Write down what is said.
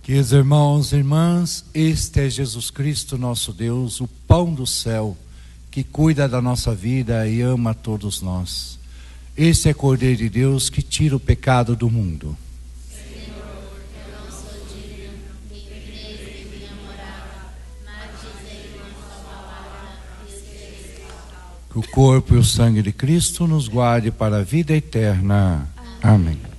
Queridos irmãos e irmãs, este é Jesus Cristo, nosso Deus, o pão do céu, que cuida da nossa vida e ama a todos nós. Este é Cordeiro de Deus que tira o pecado do mundo. Senhor, eu não sou digno que entreis em minha morada, mas dizei uma só palavra e serei salvo. Que o corpo e o sangue de Cristo nos guarde para a vida eterna. Amém.